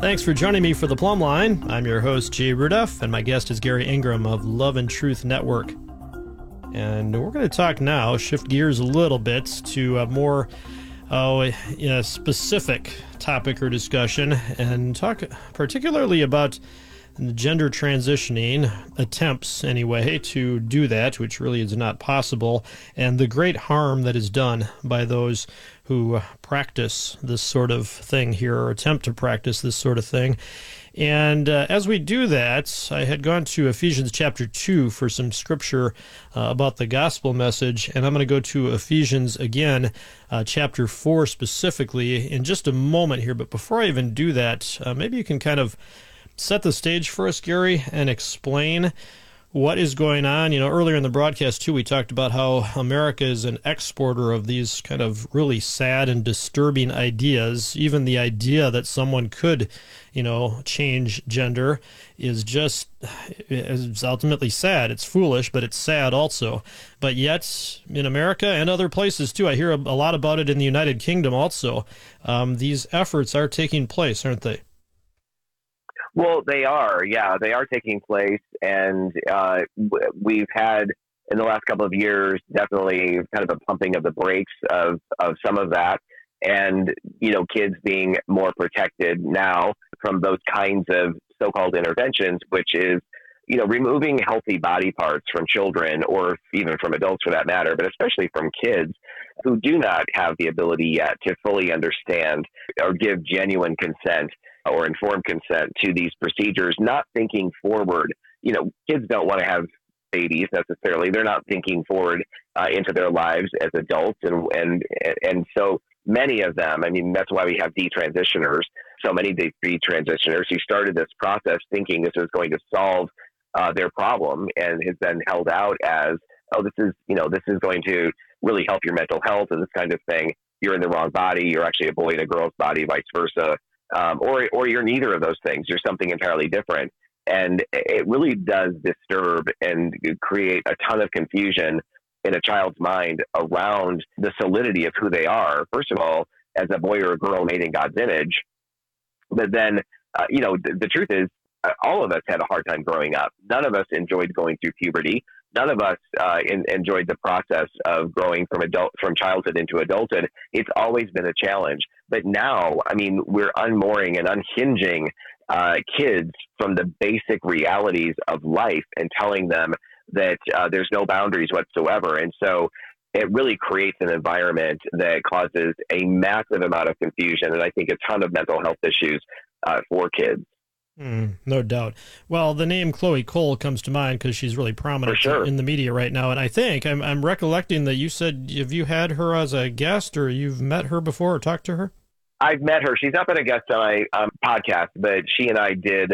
Thanks for joining me for The Plumb Line. I'm your host, Jay Ruduff, and my guest is Gary Ingram of Love and Truth Network. And we're going to talk now, shift gears a little bit to a more specific topic or discussion, and talk particularly about gender transitioning, attempts anyway to do that, which really is not possible, and the great harm that is done by those who practice this sort of thing here, or attempt to practice this sort of thing. And as we do that, I had gone to Ephesians chapter 2 for some scripture about the gospel message, and I'm going to go to Ephesians again, chapter 4 specifically, in just a moment here. But before I even do that, maybe you can kind of set the stage for us, Gary, and explain what is going on. You know, earlier in the broadcast, too, we talked about how America is an exporter of these kind of really sad and disturbing ideas. Even the idea that someone could, change gender is ultimately sad. It's foolish, but it's sad also. But yet, in America and other places, too, I hear a lot about it in the United Kingdom also. These efforts are taking place, aren't they? Well, they are. Yeah, they are taking place. And we've had, in the last couple of years, definitely kind of a pumping of the brakes of some of that. And, kids being more protected now from those kinds of so-called interventions, which is, removing healthy body parts from children, or even from adults for that matter, but especially from kids who do not have the ability yet to fully understand or give genuine consent or informed consent to these procedures, not thinking forward. Kids don't want to have babies necessarily. They're not thinking forward into their lives as adults. And so many of them, that's why we have detransitioners, so many detransitioners who started this process thinking this was going to solve their problem, and has been held out as, this is going to really help your mental health and this kind of thing. You're in the wrong body. You're actually a boy in a girl's body, vice versa. Or you're neither of those things. You're something entirely different. And it really does disturb and create a ton of confusion in a child's mind around the solidity of who they are. First of all, as a boy or a girl made in God's image. But then, the truth is, all of us had a hard time growing up. None of us enjoyed going through puberty. None of us enjoyed the process of growing from childhood into adulthood. It's always been a challenge. But now, we're unmooring and unhinging kids from the basic realities of life and telling them that there's no boundaries whatsoever. And so it really creates an environment that causes a massive amount of confusion, and I think a ton of mental health issues for kids. No doubt. Well, the name Chloe Cole comes to mind because she's really prominent in the media right now. And I think I'm recollecting that you said, have you had her as a guest, or you've met her before or talked to her? I've met her. She's not been a guest on my podcast, but she and I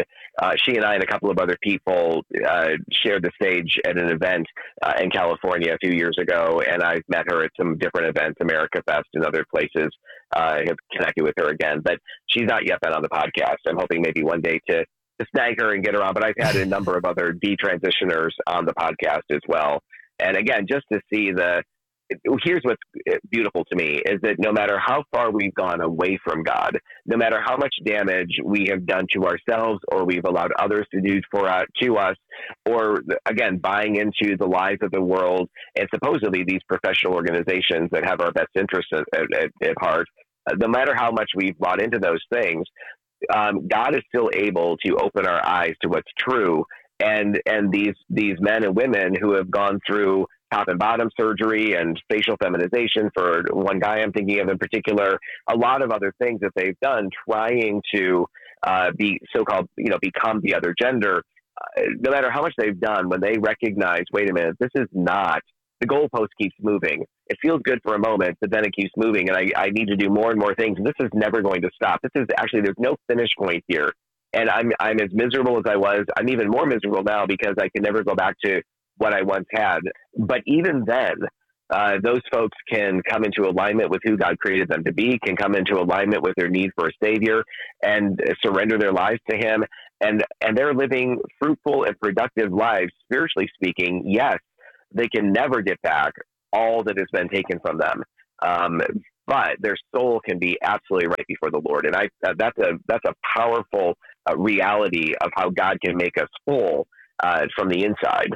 and a couple of other people shared the stage at an event in California a few years ago. And I've met her at some different events, America Fest and other places. I have connected with her again, but she's not yet been on the podcast. I'm hoping maybe one day to snag her and get her on, but I've had a number of other detransitioners on the podcast as well. And again, just to see here's what's beautiful to me is that no matter how far we've gone away from God, no matter how much damage we have done to ourselves, or we've allowed others to do to us, or again, buying into the lies of the world and supposedly these professional organizations that have our best interests at heart, no matter how much we've bought into those things, God is still able to open our eyes to what's true. And these men and women who have gone through top and bottom surgery and facial feminization, for one guy I'm thinking of in particular, a lot of other things that they've done trying to be so-called, become the other gender. No matter how much they've done, when they recognize, wait a minute, this is not, the goalpost keeps moving. It feels good for a moment, but then it keeps moving, and I need to do more and more things. And this is never going to stop. This is actually, there's no finish point here. And I'm as miserable as I was. I'm even more miserable now because I can never go back to what I once had. But even then, those folks can come into alignment with who God created them to be, can come into alignment with their need for a savior and surrender their lives to him. And they're living fruitful and productive lives, spiritually speaking. Yes, they can never get back all that has been taken from them. but their soul can be absolutely right before the Lord. And that's a powerful reality of how God can make us whole from the inside.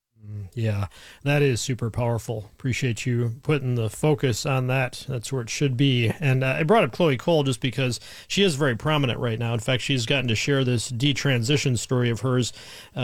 Yeah, that is super powerful. Appreciate you putting the focus on that. That's where it should be. And I brought up Chloe Cole just because she is very prominent right now. In fact, she's gotten to share this detransition story of hers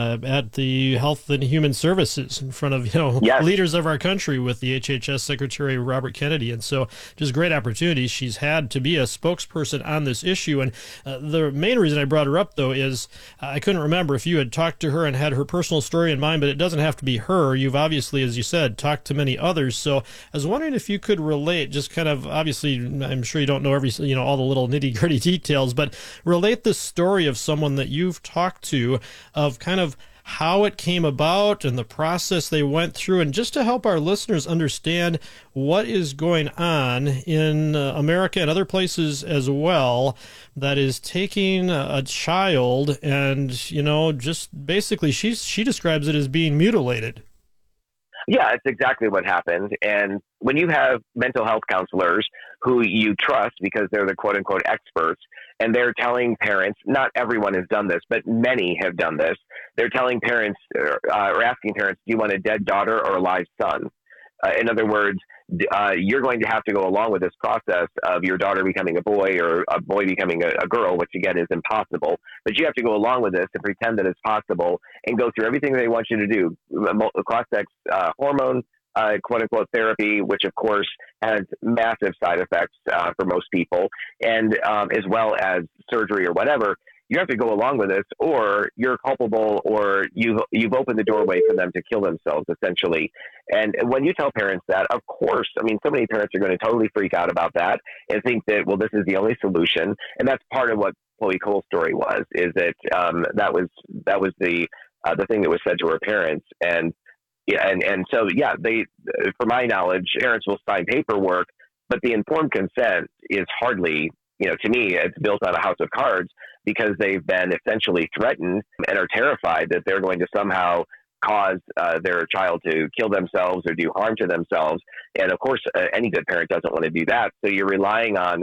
at the Health and Human Services in front of Yes. leaders of our country with the HHS Secretary Robert Kennedy. And so just great opportunities she's had to be a spokesperson on this issue. And the main reason I brought her up, though, is I couldn't remember if you had talked to her and had her personal story in mind, but it doesn't have to be her. You've obviously, as you said, talked to many others. So I was wondering if you could relate, just kind of, obviously, I'm sure you don't know all the little nitty gritty details, but relate the story of someone that you've talked to, of kind of how it came about and the process they went through, and just to help our listeners understand what is going on in America and other places as well, that is taking a child and, just basically she describes it as being mutilated. Yeah, it's exactly what happened. And when you have mental health counselors who you trust because they're the quote unquote experts, and they're telling parents, not everyone has done this, but many have done this. They're telling parents or asking parents, do you want a dead daughter or a live son? In other words, you're going to have to go along with this process of your daughter becoming a boy or a boy becoming a girl, which again is impossible. But you have to go along with this and pretend that it's possible and go through everything they want you to do. Cross-sex hormone, quote unquote therapy, which of course has massive side effects for most people, and as well as surgery or whatever. You have to go along with this, or you're culpable, or you've opened the doorway for them to kill themselves, essentially. And when you tell parents that, of course, I mean, so many parents are going to totally freak out about that and think that, well, this is the only solution. And that's part of what Chloe Cole's story was, is that that was the thing that was said to her parents. And so, they, from my knowledge, parents will sign paperwork, but the informed consent is hardly, to me, it's built on a house of cards, because they've been essentially threatened and are terrified that they're going to somehow cause their child to kill themselves or do harm to themselves. And of course, any good parent doesn't want to do that. So you're relying on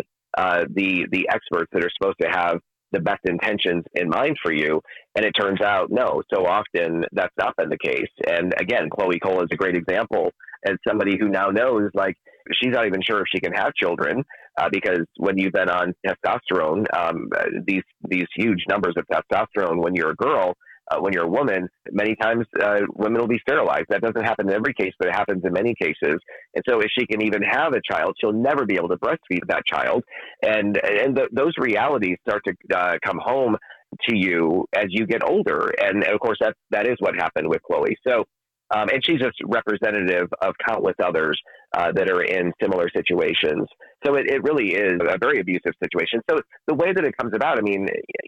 the experts that are supposed to have the best intentions in mind for you. And it turns out, no, so often that's not been the case. And again, Chloe Cole is a great example, as somebody who now knows, like, she's not even sure if she can have children, because when you've been on testosterone, these huge numbers of testosterone when you're a girl, when you're a woman, many times women will be sterilized. That doesn't happen in every case, but it happens in many cases. And so if she can even have a child, she'll never be able to breastfeed that child. And those realities start to come home to you as you get older. And of course, that is what happened with Chloe. So, and she's just representative of countless others that are in similar situations. So it really is a very abusive situation. So the way that it comes about, I mean,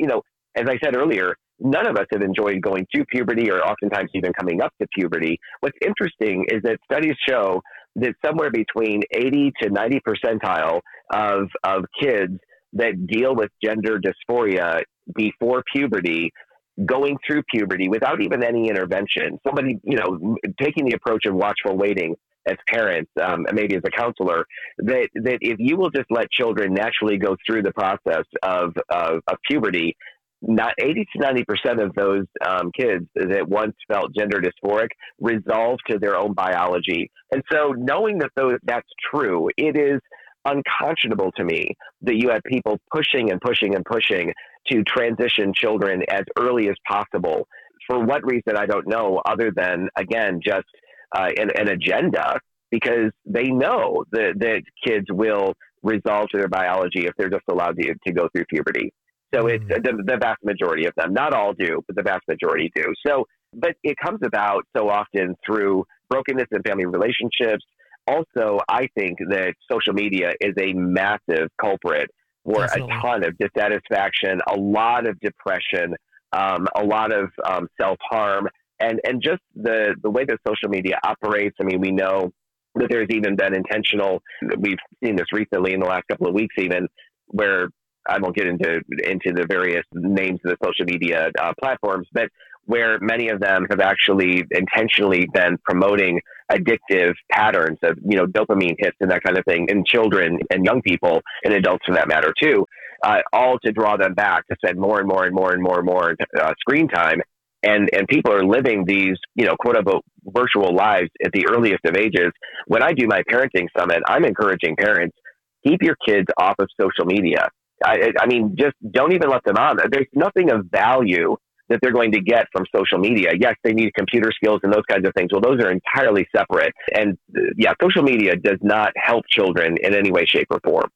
as I said earlier, none of us have enjoyed going through puberty, or oftentimes even coming up to puberty. What's interesting is that studies show that somewhere between 80 to 90 percentile of kids that deal with gender dysphoria before puberty, going through puberty without even any intervention, somebody, taking the approach of watchful waiting as parents, maybe as a counselor, that if you will just let children naturally go through the process of puberty, not 80 to 90% of those kids that once felt gender dysphoric resolve to their own biology. And so knowing that that's true, it is unconscionable to me that you have people pushing and pushing and pushing to transition children as early as possible. For what reason, I don't know, other than, again, just an agenda, because they know that kids will resolve to their biology if they're just allowed to go through puberty. So it's the vast majority of them. Not all do, but the vast majority do. So, but it comes about so often through brokenness in family relationships. Also, I think that social media is a massive culprit for Definitely. a ton of dissatisfaction, a lot of depression, a lot of self-harm, and just the way that social media operates. I mean, we know that there's even been intentional, we've seen this recently in the last couple of weeks even, where I won't get into the various names of the social media platforms, but where many of them have actually intentionally been promoting addictive patterns of, dopamine hits and that kind of thing in children and young people and adults for that matter too, all to draw them back to spend more and more and more and more and more screen time. And people are living these, quote unquote, virtual lives at the earliest of ages. When I do my parenting summit, I'm encouraging parents, keep your kids off of social media. I mean, just don't even let them on. There's nothing of value that they're going to get from social media. Yes, they need computer skills and those kinds of things. Well, those are entirely separate. And social media does not help children in any way, shape, or form.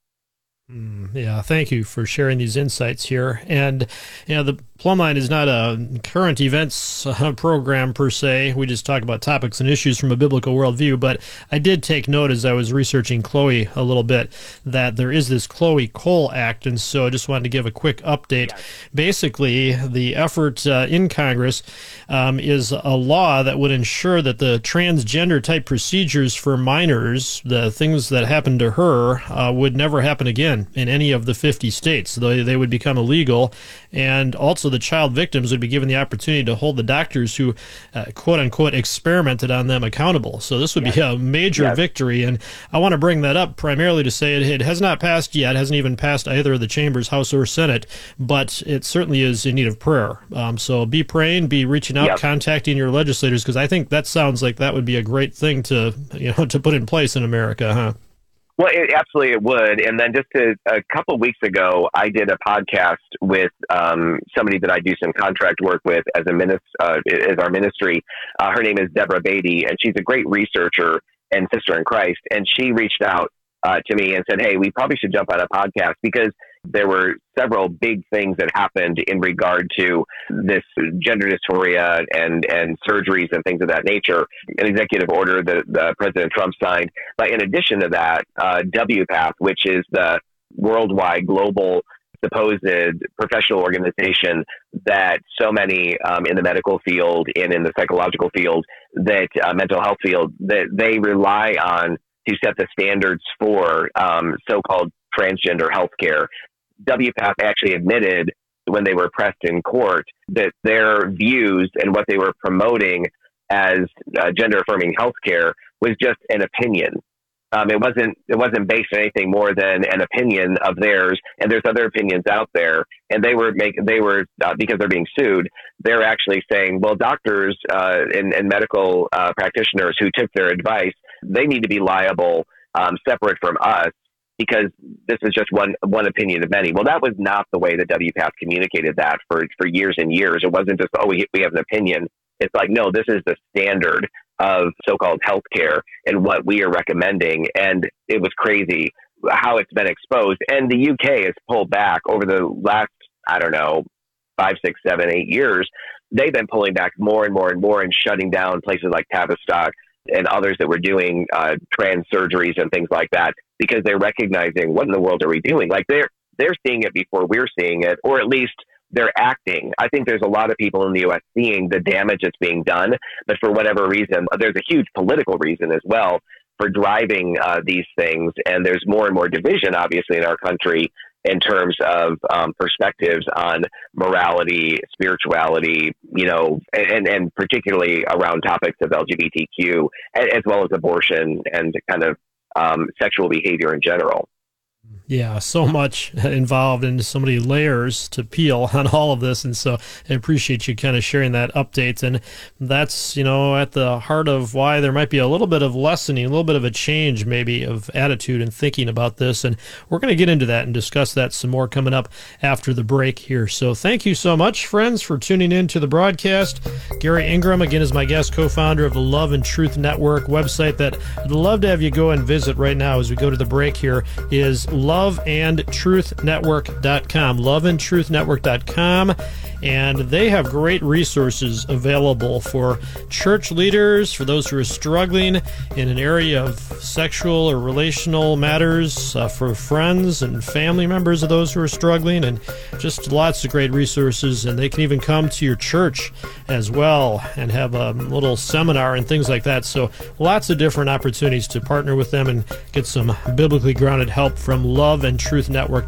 Yeah, thank you for sharing these insights here. And, the Plumline is not a current events program per se. We just talk about topics and issues from a biblical worldview. But I did take note as I was researching Chloe a little bit that there is this Chloe Cole Act. And so I just wanted to give a quick update. Yes. Basically, the effort in Congress is a law that would ensure that the transgender type procedures for minors, the things that happened to her, would never happen again in any of the 50 states. They would become illegal. And also the child victims would be given the opportunity to hold the doctors who, quote unquote, experimented on them accountable. So this would be a major victory. And I want to bring that up primarily to say it has not passed yet, hasn't even passed either of the chambers, House or Senate, but it certainly is in need of prayer. So be praying, be reaching out, contacting your legislators, because I think that sounds like that would be a great thing to, to put in place in America, huh? Well, absolutely it would. And then a couple of weeks ago, I did a podcast with somebody that I do some contract work with as our ministry. Her name is Deborah Beatty, and she's a great researcher and sister in Christ. And she reached out to me and said, hey, we probably should jump on a podcast because there were several big things that happened in regard to this gender dysphoria and surgeries and things of that nature, an executive order that President Trump signed. But in addition to that, WPATH, which is the worldwide global supposed professional organization that so many in the medical field and in the psychological field, that mental health field, that they rely on to set the standards for so-called transgender healthcare. WPATH actually admitted when they were pressed in court that their views and what they were promoting as gender-affirming healthcare was just an opinion. It wasn't based on anything more than an opinion of theirs, and there's other opinions out there. And they were because they're being sued, they're actually saying, well, doctors and medical practitioners who took their advice, they need to be liable separate from us, because this is just one opinion of many. Well, that was not the way that WPATH communicated that for years and years. It wasn't just, we have an opinion. It's like, no, this is the standard of so-called healthcare and what we are recommending. And it was crazy how it's been exposed. And the UK has pulled back over the last, 5, 6, 7, 8 years. They've been pulling back more and more and more and shutting down places like Tavistock and others that were doing trans surgeries and things like that, because they're recognizing, what in the world are we doing? Like they're seeing it before we're seeing it, or at least they're acting. I think there's a lot of people in the U.S. seeing the damage that's being done, but for whatever reason, there's a huge political reason as well for driving these things. And there's more and more division, obviously, in our country in terms of perspectives on morality, spirituality, and particularly around topics of LGBTQ, as well as abortion and kind of sexual behavior in general. Yeah, so much involved and so many layers to peel on all of this. And so I appreciate you kind of sharing that update. And that's, at the heart of why there might be a little bit of lessening, a little bit of a change maybe of attitude and thinking about this. And we're going to get into that and discuss that some more coming up after the break here. So thank you so much, friends, for tuning in to the broadcast. Gary Ingram, again, is my guest, co-founder of the Love and Truth Network website that I'd love to have you go and visit right now as we go to the break here is loveandtruthnetwork.com, loveandtruthnetwork.com. And they have great resources available for church leaders, for those who are struggling in an area of sexual or relational matters, for friends and family members of those who are struggling, and just lots of great resources. And they can even come to your church as well and have a little seminar and things like that. So lots of different opportunities to partner with them and get some biblically grounded help from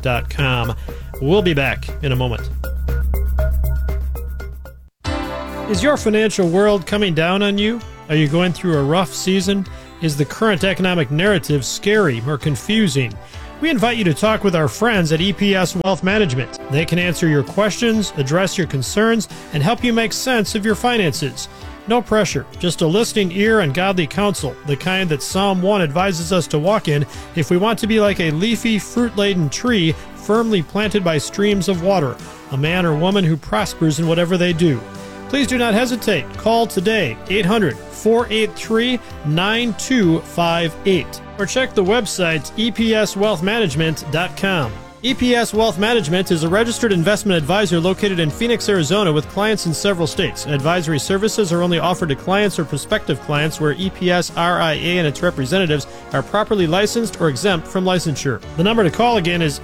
loveandtruthnetwork.com. We'll be back in a moment. Is your financial world coming down on you? Are you going through a rough season? Is the current economic narrative scary or confusing? We invite you to talk with our friends at EPS Wealth Management. They can answer your questions, address your concerns, and help you make sense of your finances. No pressure, just a listening ear and godly counsel, the kind that Psalm 1 advises us to walk in if we want to be like a leafy, fruit-laden tree firmly planted by streams of water, a man or woman who prospers in whatever they do. Please do not hesitate. Call today, 800-483-9258, or check the website epswealthmanagement.com. EPS Wealth Management is a registered investment advisor located in Phoenix, Arizona, with clients in several states. Advisory services are only offered to clients or prospective clients where EPS RIA and its representatives are properly licensed or exempt from licensure. The number to call again is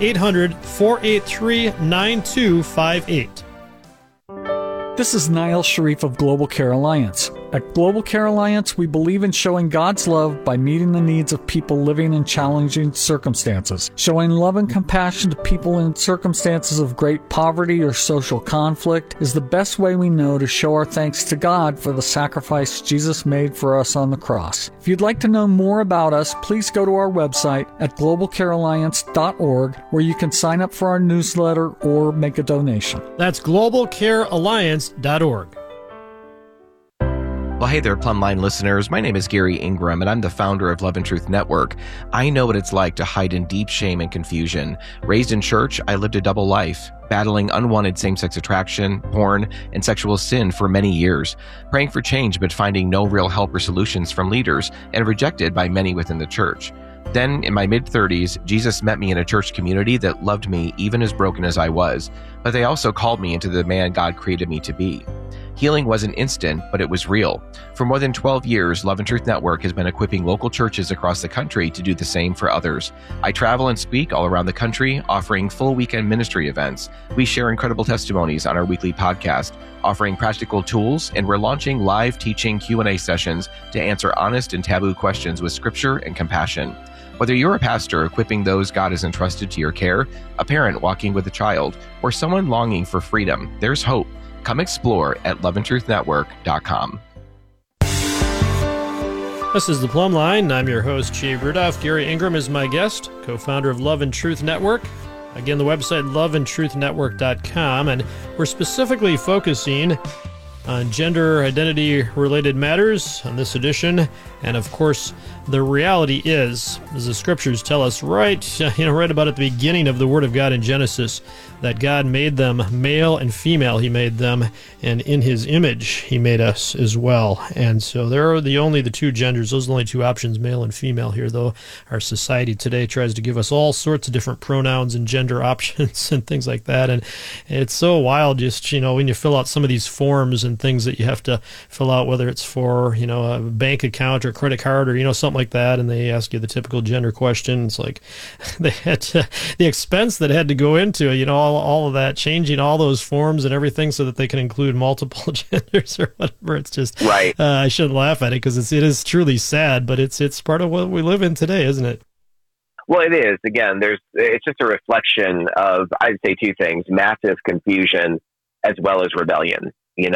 800-483-9258. This is Niall Sharif of Global Care Alliance. At Global Care Alliance, we believe in showing God's love by meeting the needs of people living in challenging circumstances. Showing love and compassion to people in circumstances of great poverty or social conflict is the best way we know to show our thanks to God for the sacrifice Jesus made for us on the cross. If you'd like to know more about us, please go to our website at globalcarealliance.org, where you can sign up for our newsletter or make a donation. That's globalcarealliance.org. Well, hey there, Plumline listeners. My name is Gary Ingram, and I'm the founder of Love and Truth Network. I know what it's like to hide in deep shame and confusion. Raised in church, I lived a double life, battling unwanted same-sex attraction, porn, and sexual sin for many years, praying for change but finding no real help or solutions from leaders, and rejected by many within the church. Then, in my mid-30s, Jesus met me in a church community that loved me even as broken as I was, but they also called me into the man God created me to be. Healing wasn't instant, but it was real. For more than 12 years, Love and Truth Network has been equipping local churches across the country to do the same for others. I travel and speak all around the country, offering full weekend ministry events. We share incredible testimonies on our weekly podcast, offering practical tools, and we're launching live teaching Q&A sessions to answer honest and taboo questions with scripture and compassion. Whether you're a pastor equipping those God has entrusted to your care, a parent walking with a child, or someone longing for freedom, there's hope. Come explore at loveandtruethnetwork.com. This is The Plumb Line. I'm your host, Chief Rudolph. Gary Ingram is my guest, co-founder of Love and Truth Network. Again, the website loveandtruethnetwork.com, and we're specifically focusing on gender identity-related matters on this edition. And of course, the reality is, as the scriptures tell us right about at the beginning of the Word of God in Genesis, that God made them male and female. He made them, and in His image He made us as well. And so there are only the two genders. Those are the only two options, male and female here, though our society today tries to give us all sorts of different pronouns and gender options and things like that. And it's so wild just, when you fill out some of these forms and things that you have to fill out, whether it's for, a bank account or credit card or, something like that, and they ask you the typical gender question. It's like they had the expense that had to go into, all of that, changing all those forms and everything so that they can include multiple genders or whatever. It's just, right. I shouldn't laugh at it because it is truly sad, but it's part of what we live in today, isn't it? Well, it is. Again, it's just a reflection of, I'd say, two things: massive confusion as well as rebellion.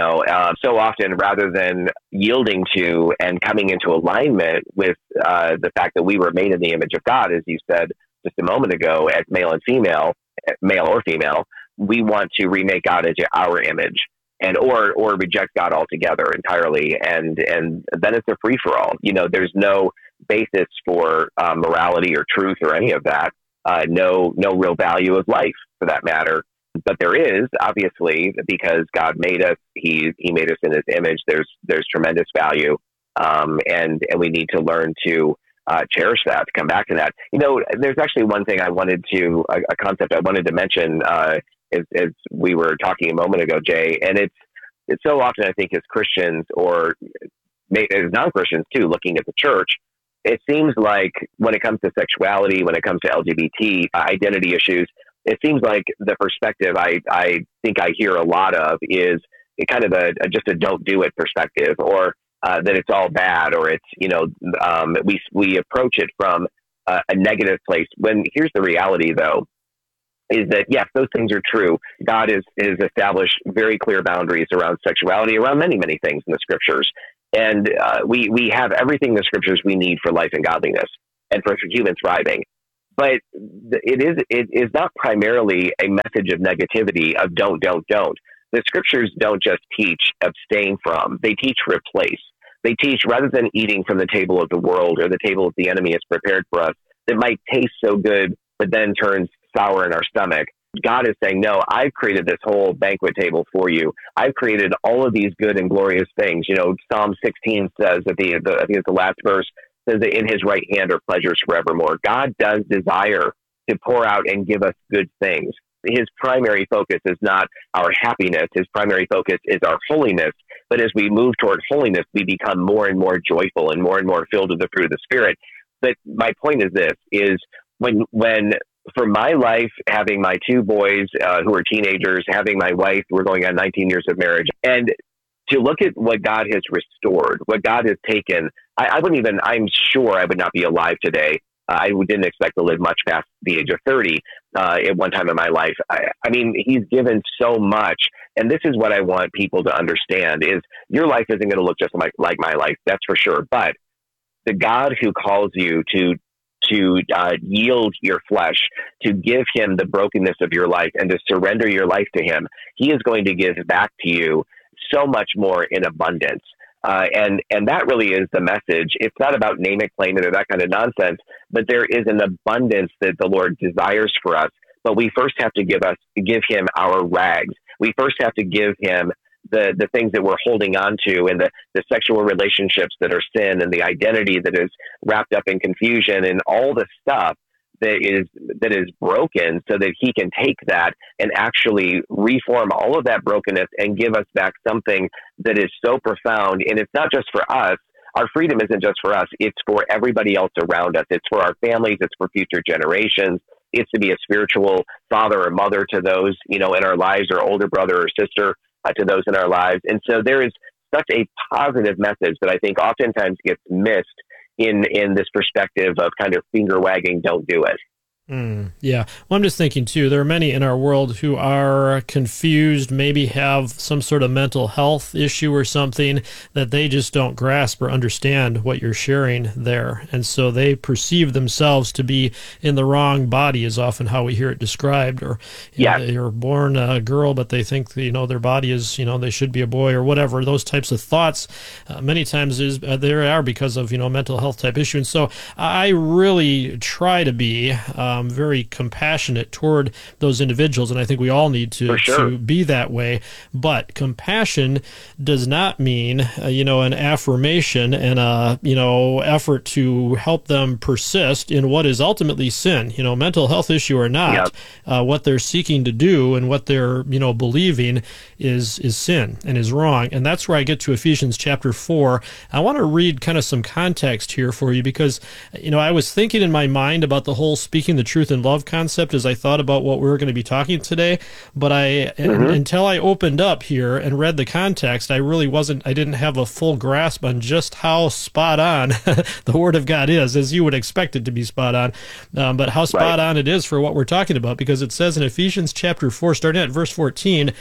So often, rather than yielding to and coming into alignment with the fact that we were made in the image of God, as you said just a moment ago, as male and female, male or female, we want to remake God as our image, and or reject God altogether entirely, and then it's a free for all. There's no basis for morality or truth or any of that. No real value of life for that matter. But there is, obviously, because God made us, He made us in His image. There's tremendous value, and we need to learn to cherish that. To come back to that, there's actually one thing a concept I wanted to mention as we were talking a moment ago, Jay, and it's so often I think as Christians or as non-Christians too, looking at the church, it seems like when it comes to sexuality, when it comes to LGBT identity issues, it seems like the perspective I think I hear a lot of is kind of just a don't do it perspective, or that it's all bad, or it's, we approach it from a negative place. When here's the reality though, is that, yes, those things are true. God is established very clear boundaries around sexuality, around many, many things in the scriptures. And we have everything in the scriptures we need for life and godliness and for human thriving. But it is not primarily a message of negativity, of don't. The scriptures don't just teach abstain from, they teach replace. They teach, rather than eating from the table of the world or the table that the enemy has prepared for us that might taste so good, but then turns sour in our stomach. God is saying, no, I've created this whole banquet table for you. I've created all of these good and glorious things. You know, Psalm 16 says I think it's the last verse, says that in his right hand are pleasures forevermore. God does desire to pour out and give us good things. His primary focus is not our happiness. His primary focus is our holiness. But as we move toward holiness, we become more and more joyful and more filled with the fruit of the Spirit. But my point is this, is when for my life, having my two boys who are teenagers, having my wife, we're going on 19 years of marriage, and to look at what God has restored, what God has taken, I'm sure I would not be alive today. I didn't expect to live much past the age of 30 at one time in my life. I mean, he's given so much. And this is what I want people to understand, is your life isn't going to look just like my life, that's for sure. But the God who calls you to yield your flesh, to give him the brokenness of your life and to surrender your life to him, he is going to give back to you so much more in abundance. And that really is the message. It's not about name it, claim it, or that kind of nonsense, but there is an abundance that the Lord desires for us. But we first have to give him our rags. We first have to give him the things that we're holding on to, and the sexual relationships that are sin, and the identity that is wrapped up in confusion, and all the stuff that is broken, so that he can take that and actually reform all of that brokenness and give us back something that is so profound. And it's not just for us. Our freedom isn't just for us. It's for everybody else around us. It's for our families. It's for future generations. It's to be a spiritual father or mother to those, in our lives, or older brother or sister to those in our lives. And so there is such a positive message that I think oftentimes gets missed in this perspective of kind of finger wagging, don't do it. Yeah. Well, I'm just thinking, too, there are many in our world who are confused, maybe have some sort of mental health issue or something that they just don't grasp or understand what you're sharing there. And so they perceive themselves to be in the wrong body, is often how we hear it described. Or they're born a girl, but they think, their body is, they should be a boy or whatever. Those types of thoughts many times there are because of, mental health type issue. And so I really try to be very compassionate toward those individuals, and I think we all need to be that way. But compassion does not mean an affirmation and effort to help them persist in what is ultimately sin. Mental health issue or not, what they're seeking to do and what they're believing is sin and is wrong. And that's where I get to Ephesians chapter 4. I want to read kind of some context here for you, because I was thinking in my mind about the whole speaking the truth in love concept as I thought about what we were going to be talking today. But until I opened up here and read the context, I didn't have a full grasp on just how spot on the Word of God is, as you would expect it to be spot on, but how spot on it is for what we're talking about, because it says in Ephesians chapter 4, starting at verse 14,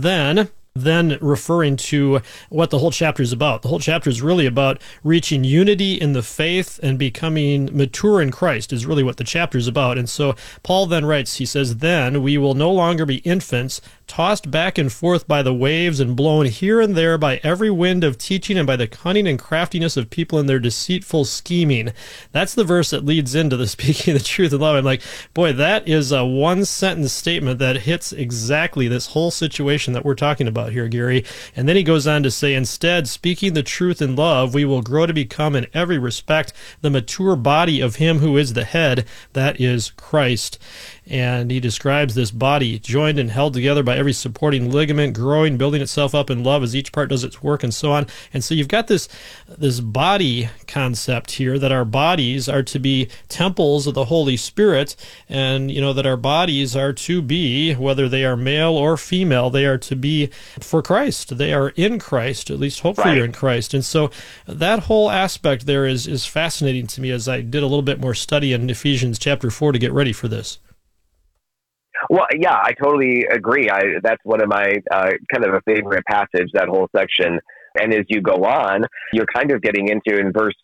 then referring to what the whole chapter is about. The whole chapter is really about reaching unity in the faith and becoming mature in Christ, is really what the chapter is about. And so Paul then writes, he says, "Then we will no longer be infants, tossed back and forth by the waves and blown here and there by every wind of teaching and by the cunning and craftiness of people in their deceitful scheming." That's the verse that leads into the speaking the truth in love. I'm like, boy, that is a one-sentence statement that hits exactly this whole situation that we're talking about here, Gary. And then he goes on to say, "Instead, speaking the truth in love, we will grow to become in every respect the mature body of him who is the head, that is Christ." And he describes this body joined and held together by every supporting ligament, growing, building itself up in love as each part does its work, and so on. And so you've got this body concept here, that our bodies are to be temples of the Holy Spirit, and that our bodies are to be, whether they are male or female, they are to be for Christ. They are in Christ, at least hopefully you're in Christ. And so that whole aspect there is fascinating to me as I did a little bit more study in Ephesians chapter 4 to get ready for this. Well, yeah, I totally agree. That's one of my kind of a favorite passage, that whole section. And as you go on, you're kind of getting into in verse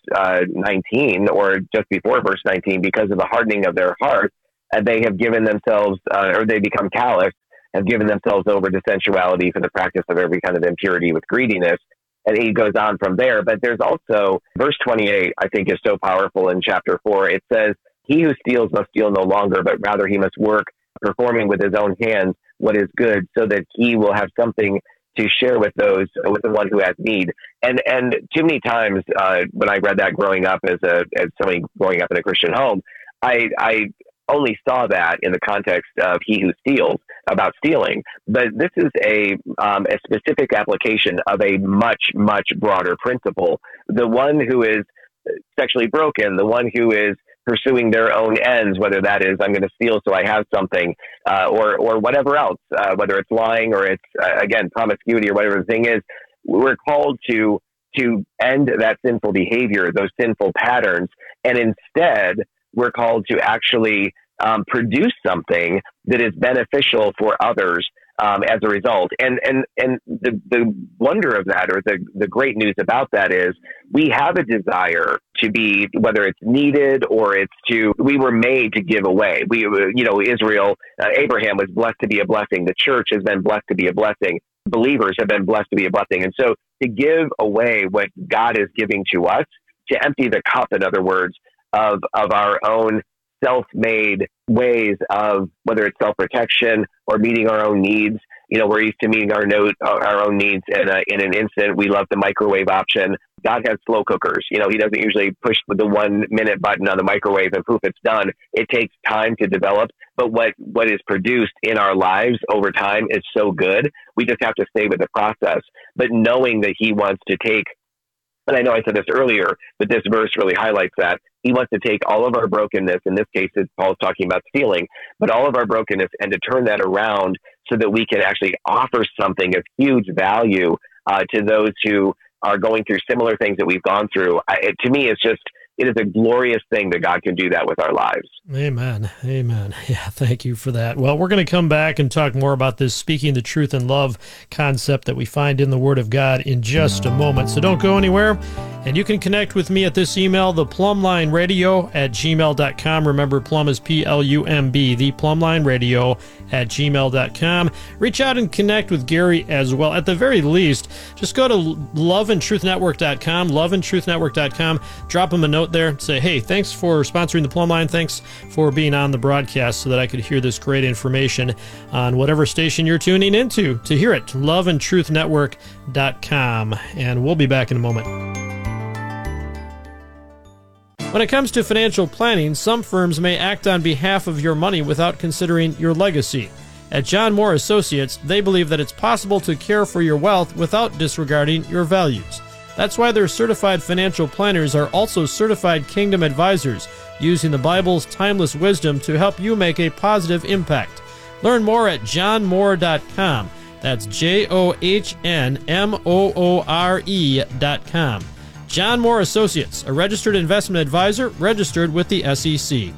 19, or just before verse 19, because of the hardening of their heart, they have given themselves, or they become callous, have given themselves over to sensuality for the practice of every kind of impurity with greediness. And he goes on from there. But there's also verse 28, I think, is so powerful in chapter 4. It says, "He who steals must steal no longer, but rather he must work, performing with his own hands what is good, so that he will have something to share with the one who has need." And too many times when I read that growing up as somebody growing up in a Christian home, I only saw that in the context of he who steals, about stealing. But this is a specific application of a much, much broader principle. The one who is sexually broken, the one who is pursuing their own ends, whether that is, I'm going to steal so I have something, or whatever else, whether it's lying or it's, again, promiscuity or whatever the thing is, we're called to end that sinful behavior, those sinful patterns. And instead, we're called to actually produce something that is beneficial for others as a result. And the wonder of that, or the great news about that, is we have a desire to be, whether it's needed or we were made to give away. Israel, Abraham was blessed to be a blessing. The church has been blessed to be a blessing. Believers have been blessed to be a blessing. And so to give away what God is giving to us, to empty the cup, in other words, of our own self-made ways of, whether it's self-protection or meeting our own needs. We're used to meeting our own needs in an instant. We love the microwave option. God has slow cookers. He doesn't usually push the 1 minute button on the microwave and poof, it's done. It takes time to develop. But what is produced in our lives over time is so good. We just have to stay with the process. But knowing that he wants to take, and I know I said this earlier, but this verse really highlights that. He wants to take all of our brokenness, in this case, Paul's talking about stealing, but all of our brokenness, and to turn that around so that we can actually offer something of huge value to those who are going through similar things that we've gone through. To me, it is a glorious thing that God can do that with our lives. Amen. Amen. Yeah, thank you for that. Well, we're going to come back and talk more about this speaking the truth in love concept that we find in the Word of God in just a moment. So don't go anywhere. And you can connect with me at this email, theplumlineradio@gmail.com. Remember, Plum is Plumb, theplumlineradio@gmail.com. Reach out and connect with Gary as well. At the very least, just go to loveandtruthnetwork.com, loveandtruthnetwork.com. Drop him a note there. Say, hey, thanks for sponsoring the Plumb Line. Thanks for being on the broadcast so that I could hear this great information on whatever station you're tuning into to hear it. loveandtruthnetwork.com. And we'll be back in a moment. When it comes to financial planning, some firms may act on behalf of your money without considering your legacy. At John Moore Associates, they believe that it's possible to care for your wealth without disregarding your values. That's why their certified financial planners are also certified kingdom advisors, using the Bible's timeless wisdom to help you make a positive impact. Learn more at johnmoore.com. That's JOHNMOORE.com. John Moore Associates, a registered investment advisor, registered with the SEC.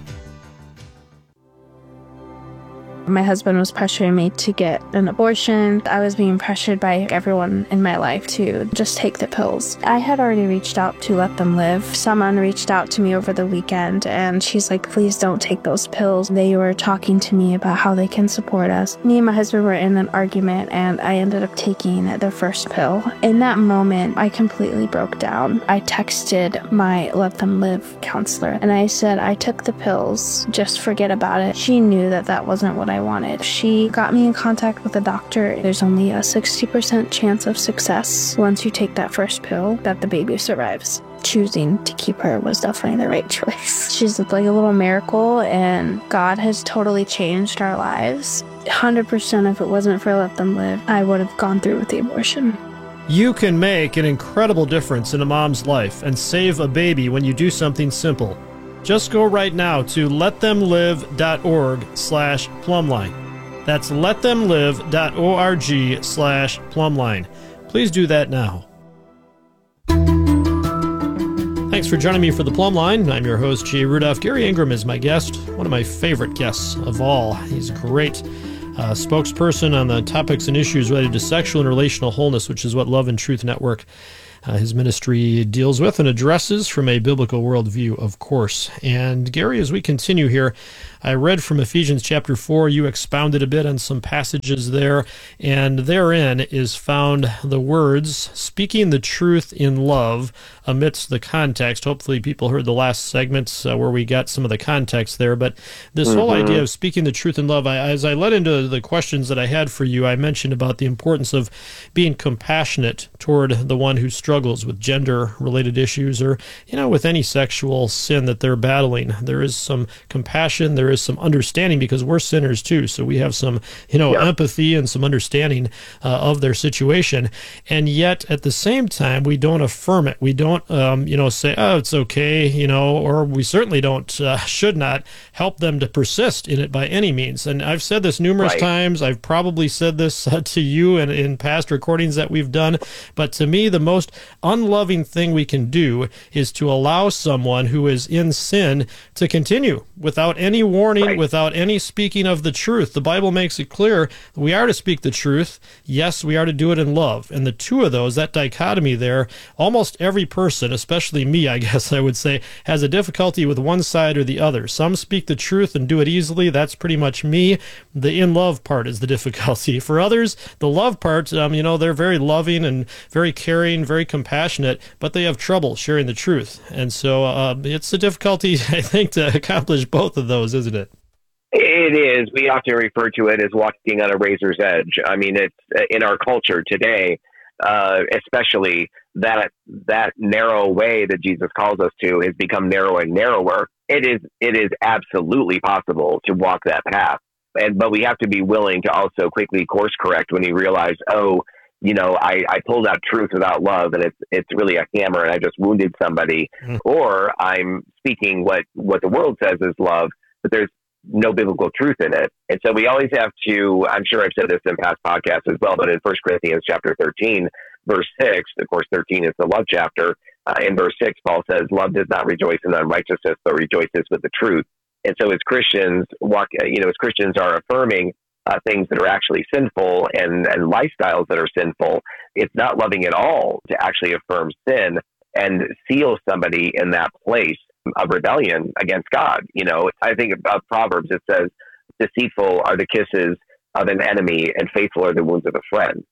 My husband was pressuring me to get an abortion. I was being pressured by everyone in my life to just take the pills. I had already reached out to Let Them Live. Someone reached out to me over the weekend, and she's like, please don't take those pills. They were talking to me about how they can support us. Me and my husband were in an argument, and I ended up taking the first pill. In that moment, I completely broke down. I texted my Let Them Live counselor, and I said, I took the pills. Just forget about it. She knew that that wasn't what I wanted. She got me in contact with a doctor. There's only a 60% chance of success once you take that first pill that the baby survives. Choosing to keep her was definitely the right choice. She's like a little miracle, and God has totally changed our lives. 100% if it wasn't for Let Them Live, I would have gone through with the abortion. You can make an incredible difference in a mom's life and save a baby when you do something simple. Just go right now to letthemlive.org/plumline. That's letthemlive.org/plumline. Please do that now. Thanks for joining me for the Plumb Line. I'm your host, Jay Rudolph. Gary Ingram is my guest. one of my favorite guests of all. He's great. Spokesperson on the topics and issues related to sexual and relational wholeness, which is what Love and Truth Network, his ministry, deals with and addresses from a biblical worldview, of course. And Gary, as we continue here, I read from Ephesians chapter 4. You expounded a bit on some passages there, and therein is found the words, speaking the truth in love amidst the context. Hopefully people heard the last segments where we got some of the context there, but this whole idea of speaking the truth in love, as I led into the questions that I had for you, I mentioned about the importance of being compassionate toward the one who struggles with gender-related issues or, with any sexual sin that they're battling. There is some compassion, there is some understanding, because we're sinners too, so we have some, empathy and some understanding of their situation. And yet, at the same time, we don't affirm it. We don't, say, oh, it's okay, or we certainly don't, should not help them to persist in it by any means. And I've said this numerous times. I've probably said this to you and in past recordings that we've done. But to me, the most unloving thing we can do is to allow someone who is in sin to continue without any warning, without any speaking of the truth. The Bible makes it clear we are to speak the truth. Yes, we are to do it in love. And the two of those, that dichotomy there, almost every person, especially me, I guess I would say, has a difficulty with one side or the other. Some speak the truth and do it easily. That's pretty much me. The in love part is the difficulty. For others, the love part, they're very loving and very caring, very compassionate, but they have trouble sharing the truth. And so it's a difficulty, I think, to accomplish both of those, isn't it? It is. We often refer to it as walking on a razor's edge. I mean, it's in our culture today, especially that narrow way that Jesus calls us to has become narrower and narrower. It is absolutely possible to walk that path, but we have to be willing to also quickly course correct when you realize, I pulled out truth without love, and it's really a hammer, and I just wounded somebody, or I'm speaking what the world says is love, but there's no biblical truth in it. And so we always have to, I'm sure I've said this in past podcasts as well, but in 1 Corinthians chapter 13, verse 6, of course, 13 is the love chapter. In verse 6, Paul says, love does not rejoice in unrighteousness, but rejoices with the truth. And so as Christians are affirming things that are actually sinful and lifestyles that are sinful, it's not loving at all to actually affirm sin and seal somebody in that place of rebellion against God. I think about Proverbs. It says, deceitful are the kisses of an enemy and faithful are the wounds of a friend.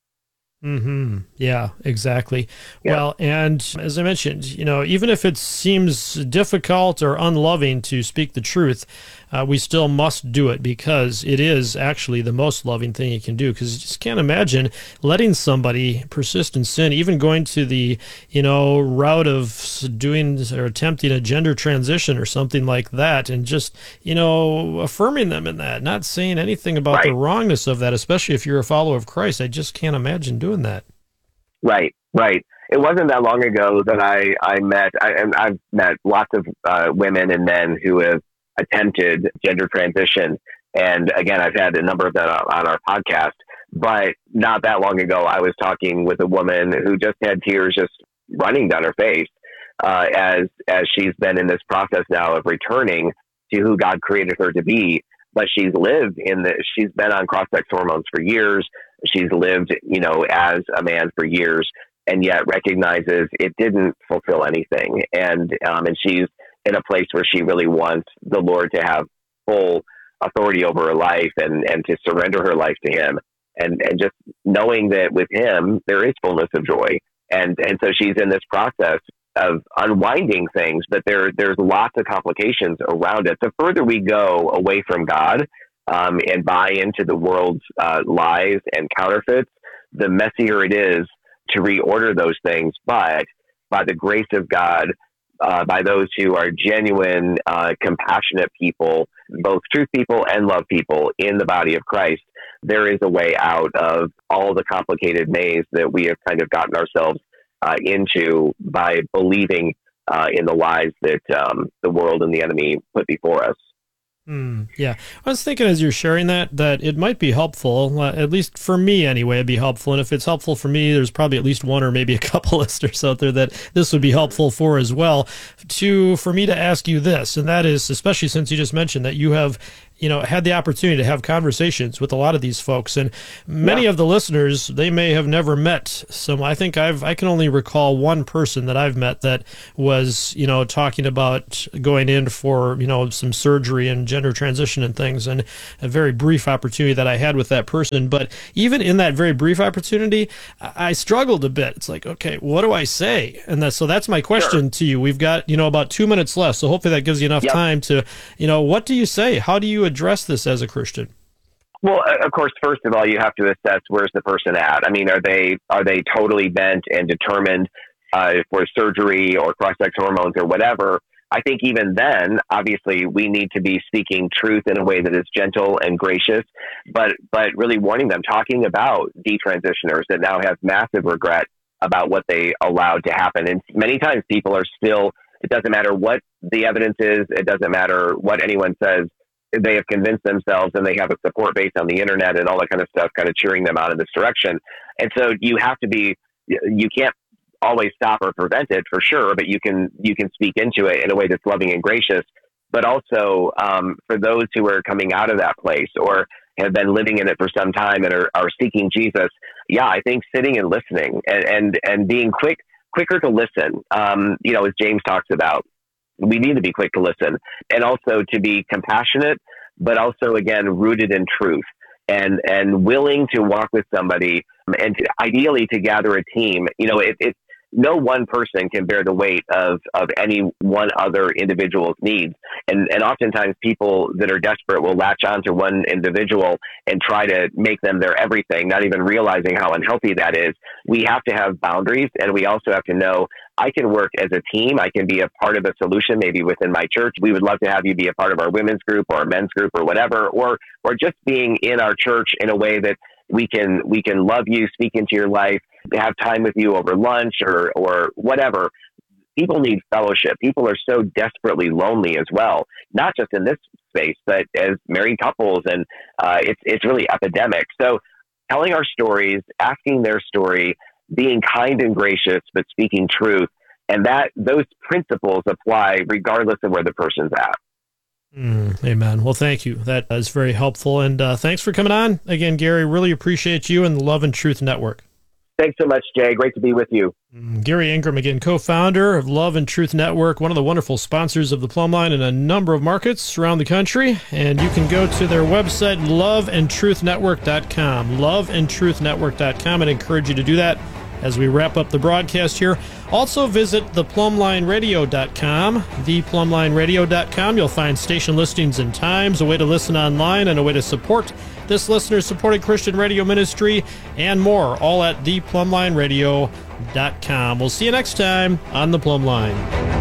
Mm-hmm. Yeah, exactly. Yeah. Well, and as I mentioned, even if it seems difficult or unloving to speak the truth, we still must do it because it is actually the most loving thing you can do. Because you just can't imagine letting somebody persist in sin, even going to the, route of doing or attempting a gender transition or something like that, and just, affirming them in that, not saying anything about the wrongness of that, especially if you're a follower of Christ. I just can't imagine doing that. Right. It wasn't that long ago that I met, and I've met lots of women and men who have attempted gender transition. And again, I've had a number of them on our podcast, but not that long ago, I was talking with a woman who just had tears just running down her face as she's been in this process now of returning to who God created her to be. But she's been on cross-sex hormones for years. She's lived, as a man for years, and yet recognizes it didn't fulfill anything. And she's in a place where she really wants the Lord to have full authority over her life and to surrender her life to Him. And just knowing that with Him, there is fullness of joy. And so she's in this process of unwinding things, but there's lots of complications around it. The further we go away from God and buy into the world's lies and counterfeits, the messier it is to reorder those things. But by the grace of God, by those who are genuine, compassionate people, both truth people and love people in the body of Christ, there is a way out of all the complicated maze that we have kind of gotten ourselves into by believing in the lies that the world and the enemy put before us. Yeah. I was thinking as you're sharing that it might be helpful, at least for me anyway, it'd be helpful. And if it's helpful for me, there's probably at least one or maybe a couple listeners out there that this would be helpful for as well, for me to ask you this. And that is, especially since you just mentioned that you have had the opportunity to have conversations with a lot of these folks, and many of the listeners, they may have never met some. I think I can only recall one person that I've met that was, talking about going in for, some surgery and gender transition and things, and a very brief opportunity that I had with that person. But even in that very brief opportunity, I struggled a bit. It's like, okay, what do I say? And that's my question to you. We've got, about 2 minutes left, so hopefully that gives you enough time to, what do you say? How do you address this as a Christian? Well, of course, first of all, you have to assess where's the person at. I mean, are they totally bent and determined for surgery or cross-sex hormones or whatever? I think even then, obviously, we need to be speaking truth in a way that is gentle and gracious, but really warning them, talking about detransitioners that now have massive regret about what they allowed to happen. And many times people are still, it doesn't matter what the evidence is, it doesn't matter what anyone says, they have convinced themselves and they have a support base on the internet and all that kind of stuff kind of cheering them out in this direction. And so you can't always stop or prevent it for sure, but you can speak into it in a way that's loving and gracious. But also for those who are coming out of that place or have been living in it for some time and are seeking Jesus, I think sitting and listening and being quicker to listen, as James talks about. We need to be quick to listen and also to be compassionate, but also, again, rooted in truth and willing to walk with somebody and ideally to gather a team. No one person can bear the weight of any one other individual's needs. And oftentimes people that are desperate will latch on to one individual and try to make them their everything, not even realizing how unhealthy that is. We have to have boundaries, and we also have to know I can work as a team. I can be a part of a solution, maybe within my church. We would love to have you be a part of our women's group or our men's group or whatever, or just being in our church in a way that we can love you, speak into your life, have time with you over lunch or whatever. People need fellowship. People are so desperately lonely as well, not just in this space, but as married couples. And it's really epidemic. So telling our stories, asking their story, being kind and gracious, but speaking truth. And those principles apply regardless of where the person's at. Amen. Well, thank you. That is very helpful. And thanks for coming on again, Gary. Really appreciate you and the Love and Truth Network. Thanks so much, Jay. Great to be with you. Gary Ingram, again, co-founder of Love and Truth Network, one of the wonderful sponsors of the Plumb Line in a number of markets around the country. And you can go to their website, loveandtruthnetwork.com, loveandtruthnetwork.com, and encourage you to do that as we wrap up the broadcast here. Also visit theplumblineradio.com, theplumblineradio.com. You'll find station listings and times, a way to listen online, and a way to support this listener-supported Christian radio ministry, and more, all at theplumblineradio.com. We'll see you next time on The Plumb Line.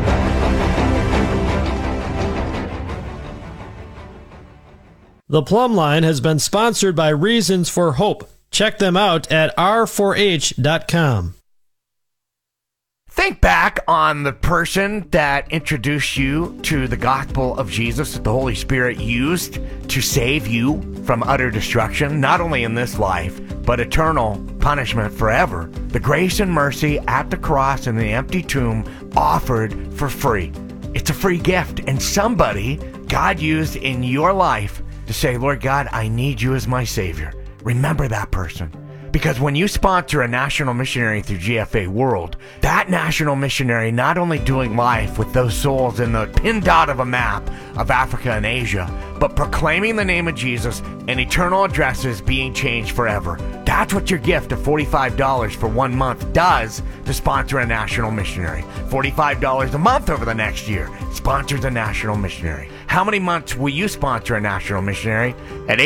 The Plumb Line has been sponsored by Reasons for Hope. Check them out at r4h.com. Think back on the person that introduced you to the gospel of Jesus that the Holy Spirit used to save you from utter destruction, not only in this life, but eternal punishment forever. The grace and mercy at the cross and the empty tomb offered for free. It's a free gift, and somebody God used in your life to say, Lord God, I need you as my Savior. Remember that person. Because when you sponsor a national missionary through GFA World, that national missionary not only doing life with those souls in the pin dot of a map of Africa and Asia, but proclaiming the name of Jesus and eternal addresses being changed forever. That's what your gift of $45 for 1 month does to sponsor a national missionary. $45 a month over the next year sponsors a national missionary. How many months will you sponsor a national missionary? At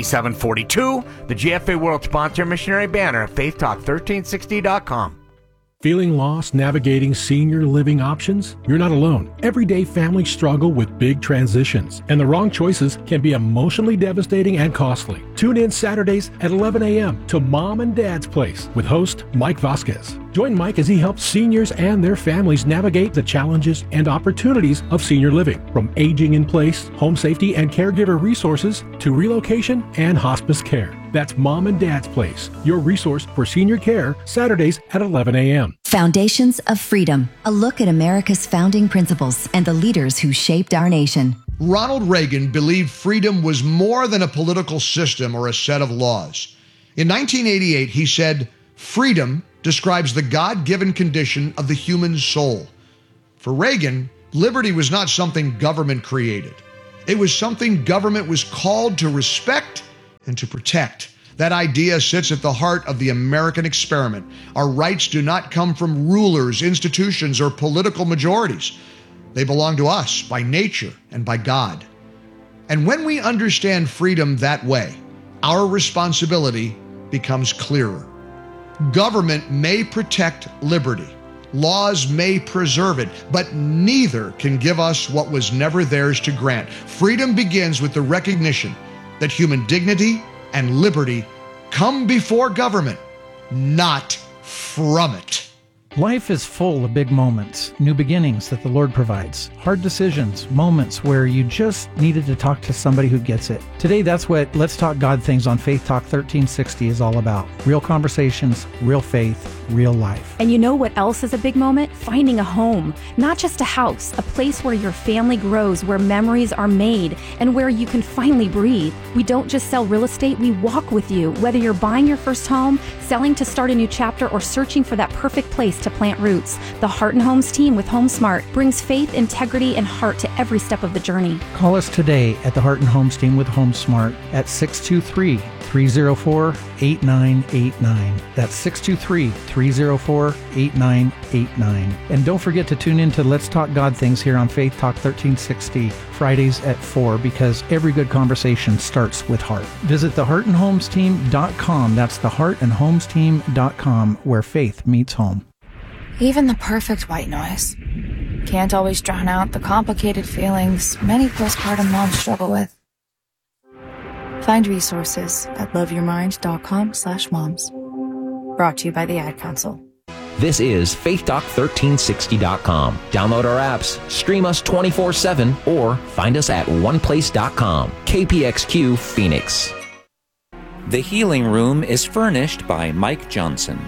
866-946-2742, the GFA World Sponsor Missionary banner at faithtalk1360.com. Feeling lost navigating senior living options? You're not alone. Everyday families struggle with big transitions, and the wrong choices can be emotionally devastating and costly. Tune in Saturdays at 11 a.m. to Mom and Dad's Place with host Mike Vasquez. Join Mike as he helps seniors and their families navigate the challenges and opportunities of senior living, from aging in place, home safety and caregiver resources, to relocation and hospice care. That's Mom and Dad's Place, your resource for senior care, Saturdays at 11 a.m. Foundations of Freedom, a look at America's founding principles and the leaders who shaped our nation. Ronald Reagan believed freedom was more than a political system or a set of laws. In 1988, he said, "Freedom describes the God-given condition of the human soul." For Reagan, liberty was not something government created. It was something government was called to respect and to protect. That idea sits at the heart of the American experiment. Our rights do not come from rulers, institutions, or political majorities. They belong to us by nature and by God. And when we understand freedom that way, our responsibility becomes clearer. Government may protect liberty. Laws may preserve it, but neither can give us what was never theirs to grant. Freedom begins with the recognition that human dignity and liberty come before government, not from it. Life is full of big moments, new beginnings that the Lord provides, hard decisions, moments where you just needed to talk to somebody who gets it. Today, that's what Let's Talk God Things on Faith Talk 1360 is all about. Real conversations, real faith, real life. And you know what else is a big moment? Finding a home. Not just a house, a place where your family grows, where memories are made, and where you can finally breathe. We don't just sell real estate, we walk with you. Whether you're buying your first home, selling to start a new chapter, or searching for that perfect place to plant roots, the Heart and Homes team with HomeSmart brings faith, integrity, and heart to every step of the journey. Call us today at the Heart and Homes team with HomeSmart at 623-304-8989. That's 623-304-8989. And don't forget to tune in to Let's Talk God Things here on Faith Talk 1360, Fridays at 4, because every good conversation starts with heart. Visit theheartandhomesteam.com. That's theheartandhomesteam.com, where faith meets home. Even the perfect white noise can't always drown out the complicated feelings many postpartum moms struggle with. Find resources at loveyourmind.com/moms. Brought to you by the Ad Council. This is FaithTalk1360.com. Download our apps, stream us 24/7, or find us at oneplace.com. KPXQ Phoenix. The Healing Room is furnished by Mike Johnson.